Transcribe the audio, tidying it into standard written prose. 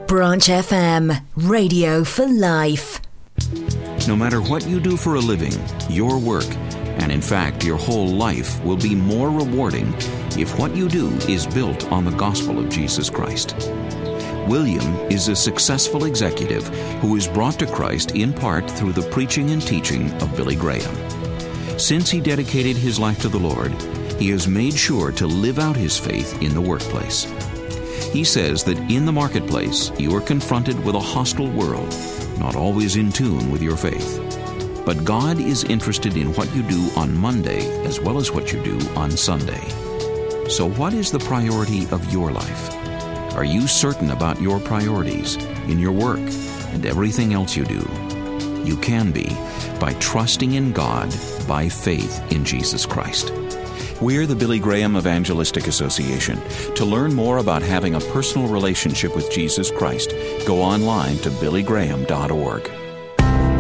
Branch FM, radio for life. No matter what you do for a living, your work, and in fact your whole life, will be more rewarding if what you do is built on the gospel of Jesus Christ. William is a successful executive who is brought to Christ in part through the preaching and teaching of Billy Graham. Since he dedicated his life to the Lord, he has made sure to live out his faith in the workplace. He says that in the marketplace, you are confronted with a hostile world, not always in tune with your faith. But God is interested in what you do on Monday as well as what you do on Sunday. So what is the priority of your life? Are you certain about your priorities in your work and everything else you do? You can be by trusting in God by faith in Jesus Christ. We're the Billy Graham Evangelistic Association. To learn more about having a personal relationship with Jesus Christ, go online to billygraham.org.